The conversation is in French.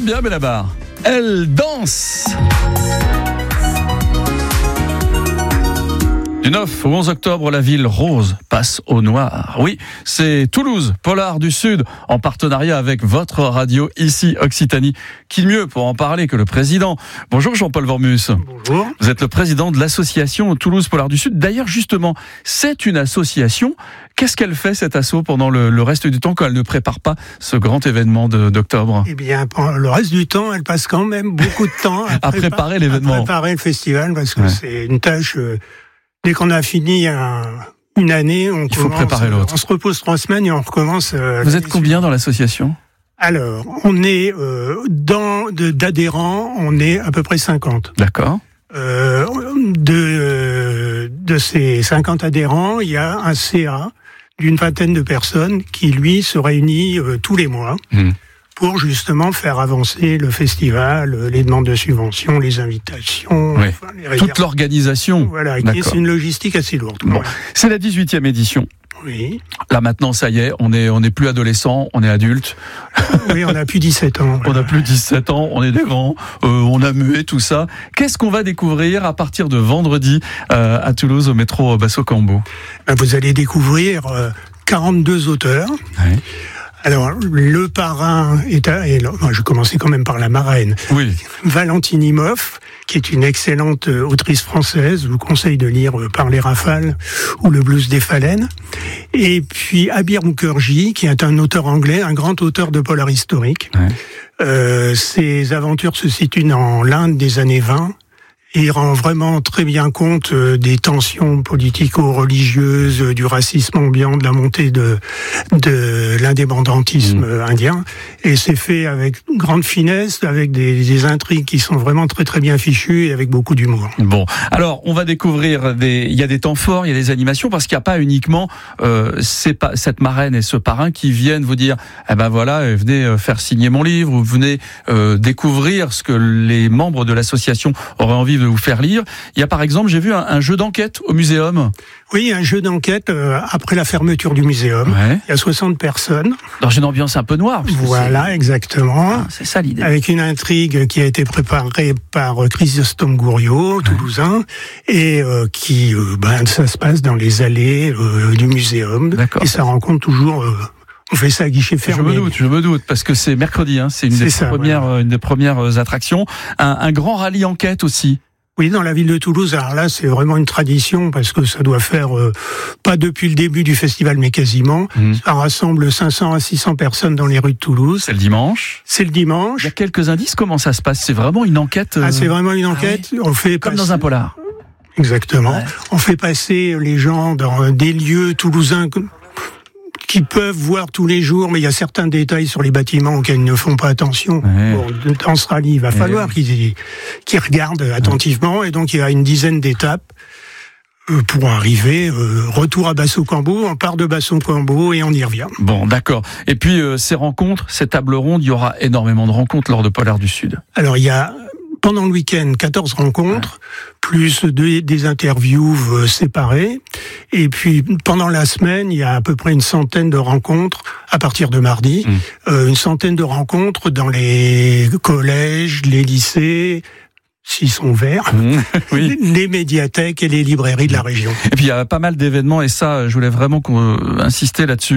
bien, Benabar. Elle danse. Du 9 au 11 octobre, la ville rose passe au noir. Oui, c'est Toulouse, Polar du Sud, en partenariat avec votre radio ici, Occitanie. Qui mieux pour en parler que le président? Bonjour Jean-Paul Wormus. Bonjour. Vous êtes le président de l'association Toulouse Polar du Sud. D'ailleurs, justement, c'est une association. Qu'est-ce qu'elle fait, cette asso, pendant le reste du temps, quand elle ne prépare pas ce grand événement d'octobre? Eh bien, pendant le reste du temps, elle passe quand même beaucoup de temps à préparer l'événement. À préparer le festival, parce que c'est une tâche... Dès qu'on a fini une année, il faut préparer l'autre. On se repose 3 semaines et on recommence. Vous êtes combien dans l'association? Alors, on est d'adhérents, on est à peu près 50. D'accord. De ces 50 adhérents, il y a un CA d'une vingtaine de personnes qui, lui, se réunit tous les mois. Pour justement faire avancer le festival, les demandes de subventions, les invitations, oui. Toute l'organisation. Voilà, c'est une logistique assez lourde. Bon. C'est la 18e édition. Oui. Là maintenant, ça y est, on est plus adolescent, on est adulte. Oui, on a plus 17 ans. Voilà. On a plus 17 ans, on est des grands, on a mué tout ça. Qu'est-ce qu'on va découvrir à partir de vendredi à Toulouse au métro Basso-Cambo? Vous allez découvrir 42 auteurs. Oui. Alors, le parrain je vais commencer quand même par la marraine. Oui. Valentine Imhoff, qui est une excellente autrice française. Je vous conseille de lire Par les rafales ou Le blues des phalènes. Et puis, Abir Mukherjee, qui est un auteur anglais, un grand auteur de polar historique. Ouais. Ses aventures se situent dans l'Inde des années 20. Et il rend vraiment très bien compte des tensions politico-religieuses, du racisme ambiant, de la montée de l'indépendantisme indien. Et c'est fait avec grande finesse, avec des intrigues qui sont vraiment très très bien fichues et avec beaucoup d'humour. Bon, alors on va découvrir il y a des temps forts, il y a des animations, parce qu'il n'y a pas uniquement cette marraine et ce parrain qui viennent vous dire, eh ben voilà, venez faire signer mon livre, ou venez découvrir ce que les membres de l'association auraient envie de vous faire lire. Il y a par exemple, j'ai vu un jeu d'enquête au muséum. Oui, un jeu d'enquête après la fermeture du muséum. Ouais. Il y a 60 personnes. Dans une ambiance un peu noire. Voilà, exactement. C'est ça l'idée. Avec une intrigue qui a été préparée par Chrysostome Gouriot, toulousain, et ça se passe dans les allées du muséum. D'accord. Et ça rencontre toujours... On fait ça à guichet fermé. Je me doute, parce que c'est mercredi, c'est une des premières attractions. Un grand rallye enquête aussi. Oui, dans la ville de Toulouse. Alors là, c'est vraiment une tradition, parce que ça doit faire, pas depuis le début du festival, mais quasiment. Ça rassemble 500 à 600 personnes dans les rues de Toulouse. C'est le dimanche. C'est le dimanche. Il y a quelques indices, comment ça se passe? C'est vraiment une enquête c'est vraiment une enquête. Oui. On fait comme dans un polar. Exactement. Ouais. On fait passer les gens dans des lieux toulousains qui peuvent voir tous les jours, mais il y a certains détails sur les bâtiments auxquels ils ne font pas attention. Ouais. Bon, dans ce rallye, il va falloir qu'ils regardent attentivement, et donc il y a une dizaine d'étapes pour arriver. Retour à Basso-Cambo, on part de Basso-Cambo et on y revient. Bon, d'accord. Et puis ces rencontres, ces tables rondes, il y aura énormément de rencontres lors de Polar du Sud. Alors il y a pendant le week-end 14 rencontres, plus des interviews séparées. Et puis, pendant la semaine, il y a à peu près une centaine de rencontres à partir de mardi. Une centaine de rencontres dans les collèges, les lycées, s'ils sont verts, oui. Les médiathèques et les librairies de la région. Et puis, il y a pas mal d'événements, et ça, je voulais vraiment insister là-dessus.